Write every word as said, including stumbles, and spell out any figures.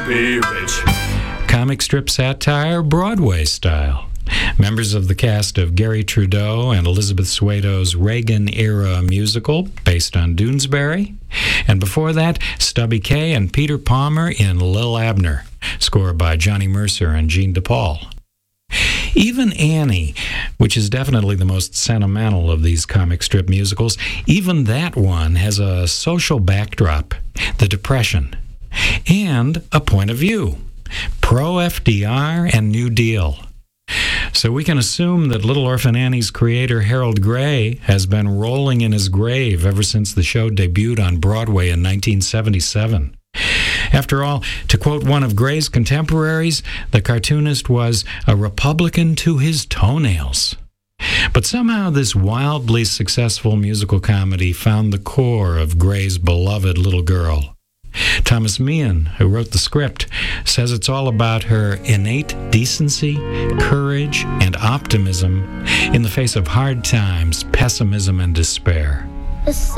be rich. Comic strip satire, Broadway style. Members of the cast of Gary Trudeau and Elizabeth Swado's Reagan-era musical based on Doonesbury. And before that, Stubby Kaye and Peter Palmer in Lil Abner, score by Johnny Mercer and Gene DePaul. Even Annie, which is definitely the most sentimental of these comic strip musicals, even that one has a social backdrop, the Depression, and a point of view, pro-F D R and New Deal. So we can assume that Little Orphan Annie's creator, Harold Gray, has been rolling in his grave ever since the show debuted on Broadway in nineteen seventy-seven. After all, to quote one of Gray's contemporaries, the cartoonist was a Republican to his toenails. But somehow this wildly successful musical comedy found the core of Gray's beloved little girl. Thomas Meehan, who wrote the script, says it's all about her innate decency, courage, and optimism in the face of hard times, pessimism, and despair. The